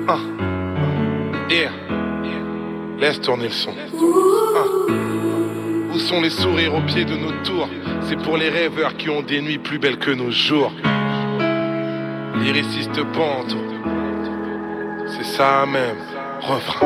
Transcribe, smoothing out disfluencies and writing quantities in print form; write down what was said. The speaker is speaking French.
Yeah. Laisse tourner le son. Où sont les sourires au pied de nos tours? C'est pour les rêveurs qui ont des nuits plus belles que nos jours. Lyriciste pente, c'est ça même. Refrain.